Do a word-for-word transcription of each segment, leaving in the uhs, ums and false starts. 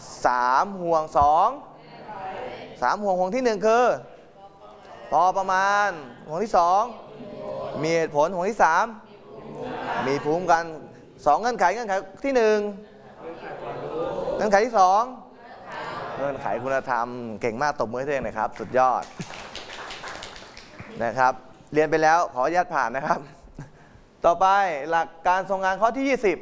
สามห่วงสองสามห่วงห่วงที่หนึ่งคือพอประมาณห่วงที่สองมีเหตุผลห่วงที่สามมีภูมิกันสองเงื่อนไขเงื่อนไขที่หนึ่งเงื่อนไขที่สองเงื่อนไขคุณธรรมเก่งมากตบมือให้ตัวเองหน่อยครับสุดยอดนะครับเรียนไปแล้วขออนุญาตผ่านนะครับต่อไปหลักการทรงงานข้อที่ยี่สิบ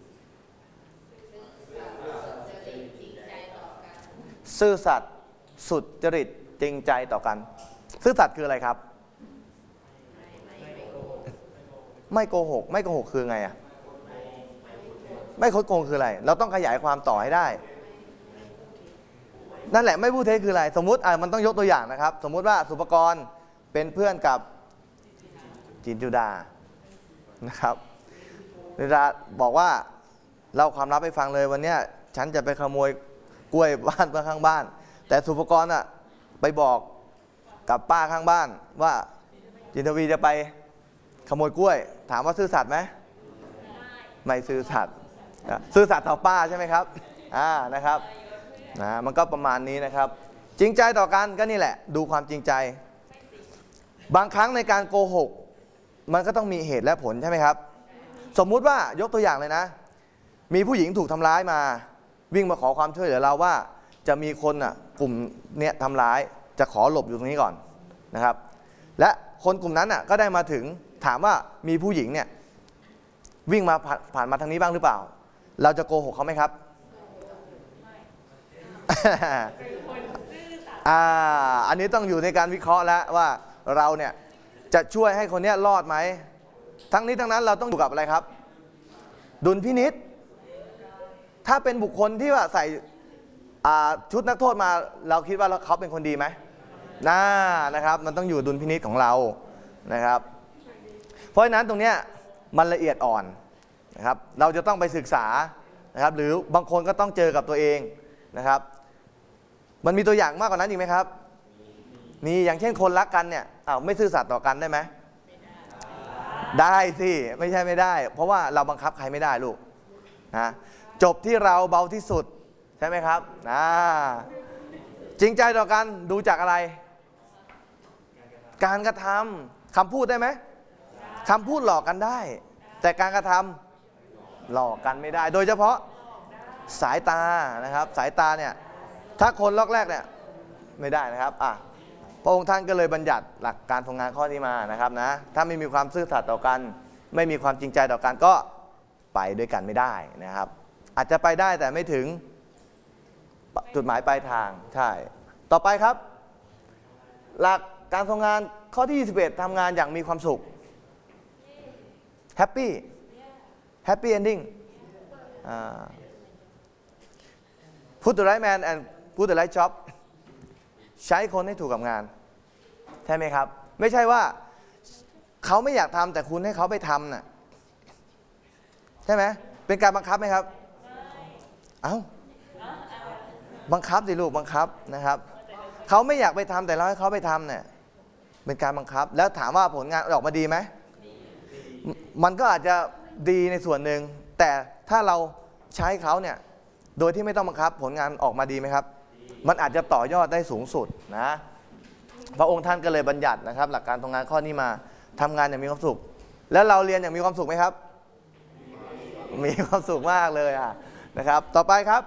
ซื่อสัตย์สุจริตจริงใจต่อกันซื่อสัตย์คืออะไรครับไม่โกหกไม่โกหกคือไงอ่ะไม่คดโกงคืออะไรเราต้องขยายความต่อให้ได้นั่นแหละไม่พูดเท็จคืออะไรสมมุติอ่ะมันต้องยกตัวอย่างนะครับสมมุติว่าสุภกรเป็นเพื่อนกับจินจุดานะครับเวลาบอกว่าเล่าความลับให้ฟังเลยวันนี้ฉันจะไปขโมยกล้วยบ้านเพื่อนข้างบ้านแต่สุภกรอ่ะไปบอกกับป้าข้างบ้านว่าจินทวีจะไปขโมยกล้วยถามว่าซื่อสัตย์ไหมไม่ซื่อสัตย์ซื่อสัตย์ต่อป้าใช่ไหมครับอ่านะครับนะมันก็ประมาณนี้นะครับจริงใจต่อกันก็นี่แหละดูความจริงใจบางครั้งในการโกหกมันก็ต้องมีเหตุและผลใช่ไหมครับสมมุติว่ายกตัวอย่างเลยนะมีผู้หญิงถูกทำร้ายมาวิ่งมาขอความช่วยเหลือเราว่าจะมีคนอ่ะกลุ่มเนี้ยทำร้ายจะขอหลบอยู่ตรงนี้ก่อนนะครับและคนกลุ่มนั้นอ่ะก็ได้มาถึงถามว่ามีผู้หญิงเนี่ยวิ่งมาผ่านมาทางนี้บ้างหรือเปล่าเราจะโกหกเขาไหมครับอ่าอันนี้ต้องอยู่ในการวิเคราะห์แล้วว่าเราเนี่ยจะช่วยให้คนนี้รอดไหมทั้งนี้ทั้งนั้นเราต้องอยู่กับอะไรครับดุลพินิจถ้าเป็นบุคคลที่ว่าใส่ชุดนักโทษมาเราคิดว่าเขาเป็นคนดีไหมน่านะครับมันต้องอยู่ดุลพินิจของเรานะครับเพราะฉะนั้นตรงเนี้ยมันละเอียดอ่อนนะครับเราจะต้องไปศึกษานะครับหรือบางคนก็ต้องเจอกับตัวเองนะครับมันมีตัวอย่างมากกว่านั้นอีกไหมครับมีอย่างเช่นคนรักกันเนี่ยอ้าวไม่ซื่อสัตย์ต่อกันได้ไหมได้สิไม่ใช่ไม่ได้เพราะว่าเราบังคับใครไม่ได้ลูกนะจบที่เราเบาที่สุดใช่ไหมครับนะจริงใจต่อกันดูจากอะไรการกระทำคำพูดได้ไหมคำพูดหลอกกันได้แต่การกระทำหลอกกันไม่ได้โดยเฉพาะสายตานะครับสายตาเนี่ยถ้าคนล็อกแรกเนี่ยไม่ได้นะครับอ่ะพระองค์ท่านก็เลยบัญญัติหลักการทำงานข้อนี้มานะครับนะถ้าไม่มีความซื่อสัตย์ต่อกันไม่มีความจริงใจต่อกันก็ไปด้วยกันไม่ได้นะครับอาจจะไปได้แต่ไม่ถึงจุดหมายปลายทางใช่ต่อไปครับหลักการทำงานข้อที่ยี่สิบเอ็ดทำงานอย่างมีความสุขแฮปปี้แฮปปี้เอนดิ้งput the right man and put the right job ใช้คนให้ถูกกับงานใช่ไหมครับไม่ใช่ว่าเขาไม่อยากทำแต่คุณให้เขาไปทำน่ะใช่ไหมเป็นการบังคับไหมครับเอ้าบังคับสิลูกบังคับนะครับเขาไม่อยากไปทำแต่เราให้เขาไปทำเนี่ยเป็นการบังคับแล้วถามว่าผลงานออกมาดีไหมมันก็อาจจะดีในส่วนหนึ่งแต่ถ้าเราใช้เขาเนี่ยโดยที่ไม่ต้องบังคับผลงานออกมาดีไหมครับมันอาจจะต่อยอดได้สูงสุดนะพระองค์ท่านก็เลยบัญญัตินะครับหลักการทำงานข้อนี้มาทำงานอย่างมีความสุขแล้วเราเรียนอย่างมีความสุขไหมครับมีความสุขมากเลยอ่ะนะครับต่อไปครับ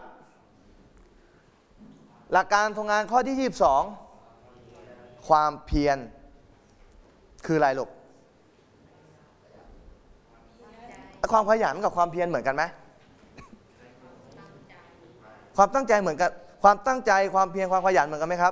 หลักการทำงานข้อที่ยี่สิบสองความเพียรคืออะไรลูกความขยันกับความเพียรเหมือนกันไหมความตั้งใจเหมือนกันความตั้งใจความเพียรความขยันเหมือนกันไหมครับ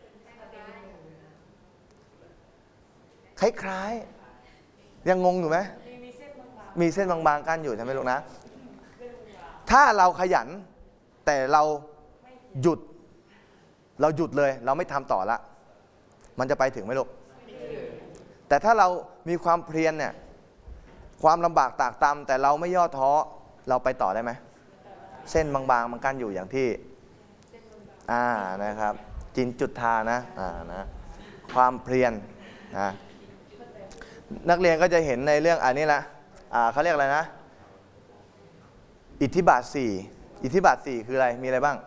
คล้ายๆยังงงอยู่ไหมมีเส้นบางๆกั้นอยู่ใช่ไหมลูกนะถ้าเราขยันแต่เราหยุดเราหยุดเลยเราไม่ทำต่อละมันจะไปถึงไหมลูกแต่ถ้าเรามีความเพียรเนี่ยความลำบากตากตำแต่เราไม่ย่อท้อเราไปต่อได้ไหมเส้นบางๆมันกั้นอยู่อย่างที่อ่านะครับจินจุดทานะอ่านะความเพียรนะนักเรียนก็จะเห็นในเรื่องอันนี้ละอ่าเขาเรียกอะไรนะอิทธิบาทสี่อิทธิบาทสี่คืออะไรมีอะไรบ้าง